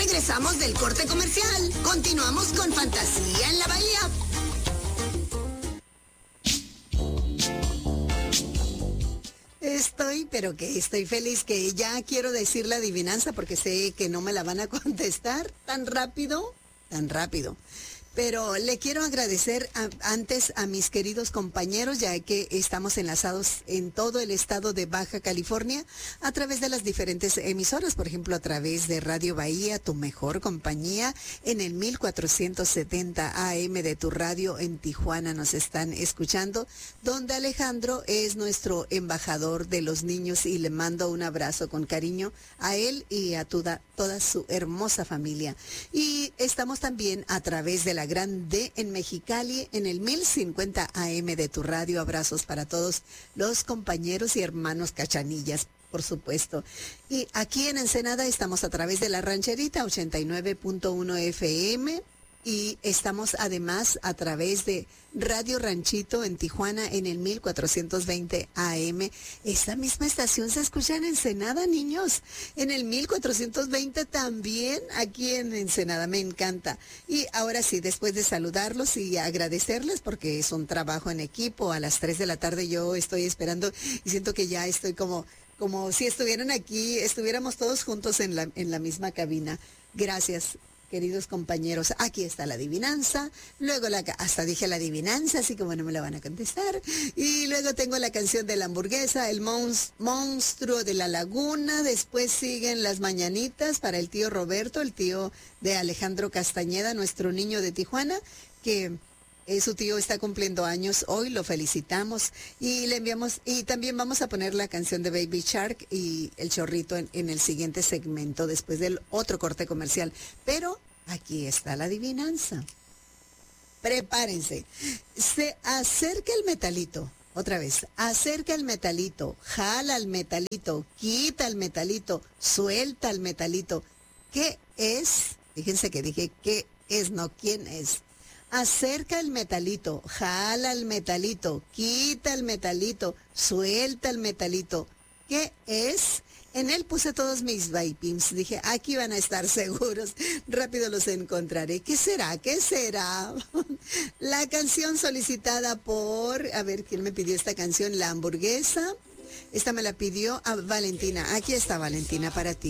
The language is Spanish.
regresamos del corte comercial. Continuamos con Fantasía en la Bahía. Estoy feliz que ya quiero decir la adivinanza porque sé que no me la van a contestar tan rápido. Pero le quiero agradecer antes a mis queridos compañeros, ya que estamos enlazados en todo el estado de Baja California a través de las diferentes emisoras, por ejemplo, a través de Radio Bahía, tu mejor compañía, en el 1470 AM de tu radio en Tijuana nos están escuchando, donde Alejandro es nuestro embajador de los niños y le mando un abrazo con cariño a él y a toda su hermosa familia. Y estamos también a través de la Gran D en Mexicali, en el 1050 AM de tu radio. Abrazos para todos los compañeros y hermanos cachanillas, por supuesto. Y aquí en Ensenada estamos a través de La Rancherita, 89.1 FM. Y estamos además a través de Radio Ranchito en Tijuana en el 1420 AM. Esta misma estación se escucha en Ensenada, niños. En el 1420 también aquí en Ensenada. Me encanta. Y ahora sí, después de saludarlos y agradecerles porque es un trabajo en equipo. A las 3 de la tarde yo estoy esperando y siento que ya estoy como si estuvieran aquí, estuviéramos todos juntos en la misma cabina. Gracias. Queridos compañeros, aquí está la adivinanza, luego hasta dije la adivinanza, así como no me la van a contestar, y luego tengo la canción de la hamburguesa, el monstruo de la laguna, después siguen las mañanitas para el tío Roberto, el tío de Alejandro Castañeda, nuestro niño de Tijuana, que su tío está cumpliendo años hoy, lo felicitamos y le enviamos, y también vamos a poner la canción de Baby Shark y el chorrito en el siguiente segmento, después del otro corte comercial. Pero aquí está la adivinanza. Prepárense. Se acerca el metalito. Otra vez, acerca el metalito, jala el metalito, quita el metalito, suelta el metalito. ¿Qué es? Fíjense que dije, ¿qué es? No, ¿quién es? Acerca el metalito, jala el metalito, quita el metalito, suelta el metalito. ¿Qué es? En él puse todos mis vapings. Dije, aquí van a estar seguros. Rápido los encontraré. ¿Qué será? ¿Qué será? La canción solicitada por... A ver, ¿quién me pidió esta canción? La hamburguesa. Esta me la pidió a Valentina. Aquí está, Valentina, para ti.